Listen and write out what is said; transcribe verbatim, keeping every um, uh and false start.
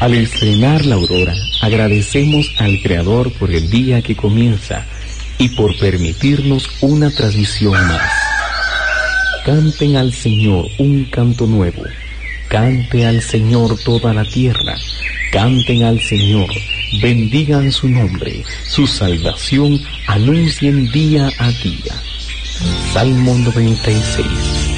Al estrenar la aurora, agradecemos al Creador por el día que comienza y por permitirnos una transmisión más. Canten al Señor un canto nuevo, cante al Señor toda la tierra, canten al Señor, bendigan su nombre, su salvación anuncien día a día. Salmo noventa y seis.